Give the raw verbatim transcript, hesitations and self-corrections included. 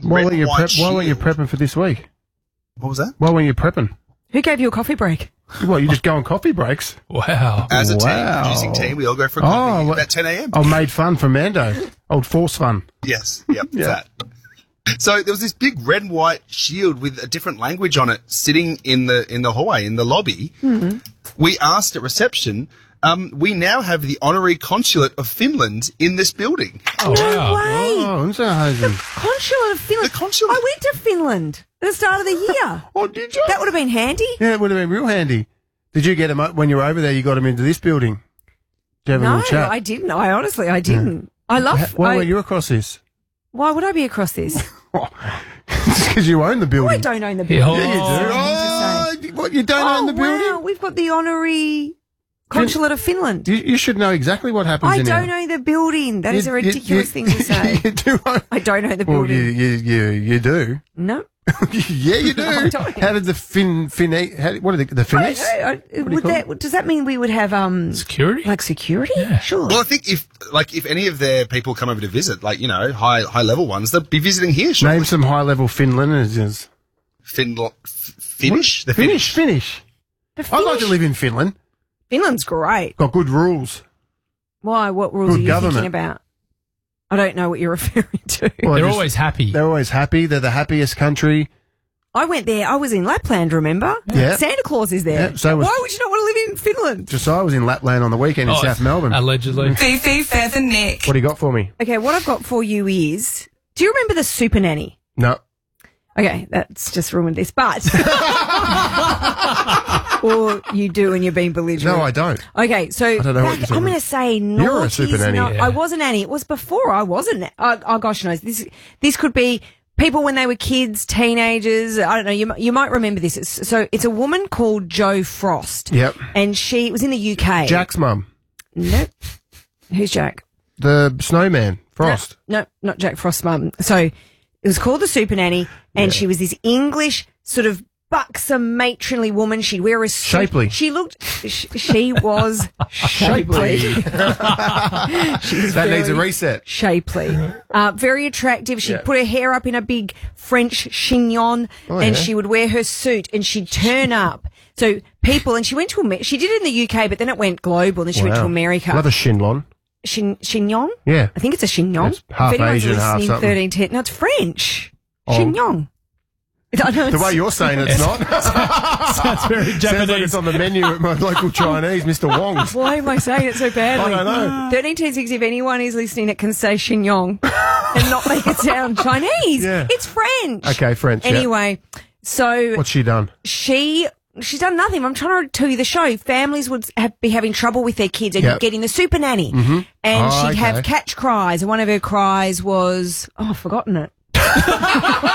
Why red weren't you and white prep, Why weren't you shield. prepping for this week? What was that? Why weren't you prepping? Who gave you a coffee break? What, you just go on coffee breaks? Wow. As a Wow. team, producing team, we all go for a coffee Oh, what- about ten a.m. Oh, made fun for Mando. Old force fun. Yes, yep, Yeah. that. So there was this big red and white shield with a different language on it sitting in the in the hallway, in the lobby. Mm-hmm. We asked at reception, um, we now have the honorary consulate of Finland in this building. Oh, No wow. way. Oh, Unserhausen. Consulate of Finland. The consulate. I went to Finland at the start of the year. Oh, did you? That would have been handy. Yeah, it would have been real handy. Did you get him up when you were over there? You got him into this building. Did you have a No, little chat? I didn't. I honestly, I didn't. I love. Ha- Why I- were you across this? Why would I be across this? Just because you own the building. I don't own the Yeah, building. oh, Yeah, you do. I'm Oh, what, you don't Oh, own the wow. building? We've got the honorary consulate of Finland. You, you should know exactly what happens I in don't here. own the building. That is a You- you- ridiculous you- thing to say. You do own... I don't own the Well, building. you, you, you, you do. No. Yeah, you do. I don't. How did the Fin... fin how, what are the, the Finnish? I- I- What do you would call that, does that mean we would have um Security? like security? Sure. Well, I think if like if any of their people come over to visit, like you know, high high level ones, they'll be visiting here. Sure. Name some high-level Finlanders. Finland, Finnish, the Finnish, Finnish. Finnish. The I'd like to Finnish- live in Finland. Finland's great. Got good rules. Why? What rules Good are you government. thinking about? I don't know what you're referring to. Well, They're just- always happy. They're always happy. They're the happiest country. I went there. I was in Lapland, remember? Yeah. Santa Claus is there. Yeah, so was- Why would you not want to live in Finland? Josiah was in Lapland on the weekend in Oh, South Melbourne. Allegedly. Fifi, Feather, Nick. What do you got for me? Okay, what I've got for you is, do you remember the Super Nanny? No. Okay, that's just ruined this, but. Or you do and you're being belligerent. No, I don't. Okay, so I don't know what back- you're talking I'm going to about. say You're a super noughties, nanny. no- Yeah. I was a nanny. It was before I wasn't. Oh, oh gosh knows. This this could be people when they were kids, teenagers. I don't know. You mi- you might remember this. It's, so it's a woman called Jo Frost. Yep. And she was in the U K. Jack's mum. Nope. Who's Jack? The snowman. Frost. No, no, not Jack Frost's mum. So it was called the Super Nanny, and Yeah. she was this English sort of buxom, matronly woman. She'd wear a suit. Shapely. She looked. Sh- she was shapely. she was That very needs a reset. Shapely, uh, very attractive. She'd Yeah. put her hair up in a big French chignon, Oh, and yeah. she would wear her suit, and she'd turn up. So people, and she went to Amer- she did it in the U K, but then it went global. Then she went to Wow. America. Another Shinlon. Chin- chignon. Yeah. I think it's a chignon. It's half if anyone's Asian, half listening, something. thirteen ten. No, it's French. Oh. Chignon. I know The it's- way you're saying it's not. Sounds very Sounds like Japanese. it's on the menu at my local Chinese, Mister Wong's. Why am I saying it so badly? I don't know. thirteen ten six, if anyone is listening that can say chignon and not make it sound Chinese, Yeah. it's French. Okay, French. yeah. Anyway, so What's she done? she she's done nothing. I'm trying to tell you the show. Families would have, be having trouble with their kids and Yep. getting the super nanny, and Oh, she'd okay. have catch cries. And one of her cries was, "Oh, I've forgotten it."